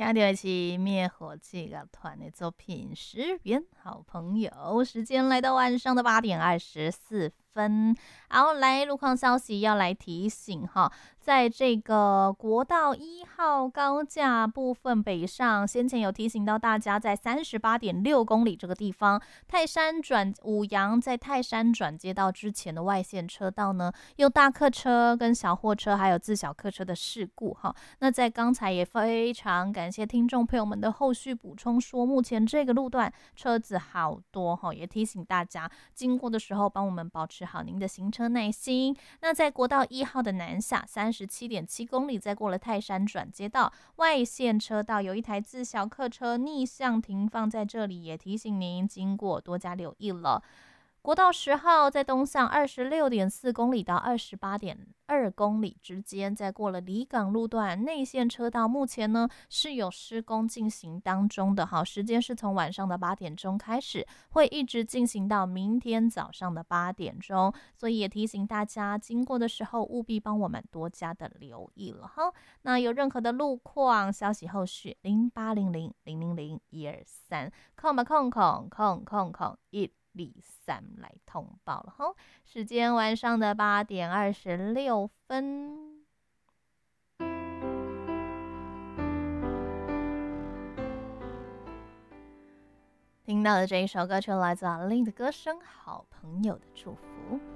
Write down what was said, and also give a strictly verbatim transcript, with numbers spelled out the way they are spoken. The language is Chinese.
听到的是灭火器乐团的作品《十元好朋友》。时间来到晚上的八点二十四分，然后来路况消息要来提醒哈，在这个国道一号高架部分北上，先前有提醒到大家，在三十八点六公里这个地方，泰山转五羊在泰山转接道之前的外线车道呢，有大客车跟小货车还有自小客车的事故哈。那在刚才也非常感谢听众朋友们的后续补充说，目前这个路段车子好多哈，也提醒大家经过的时候帮我们保持好您的行车耐心。那在国道一号的南下三十七点七公里，再过了泰山转接道外线车道，有一台自小客车逆向停放在这里，也提醒您经过多加留意了。国道十号在东向二十六点四公里到二十八点二公里之间，在过了离港路段内线车道，目前呢是有施工进行当中的，好，时间是从晚上的八点钟开始，会一直进行到明天早上的八点钟，所以也提醒大家经过的时候务必帮我们多加的留意了哈。那有任何的路况消息，后续零八零零零零零一二三空吧空空空空空一。李三来通报了哈，时间晚上的八点二十六分。听到的这一首歌曲来自阿令的歌声《好朋友的祝福》。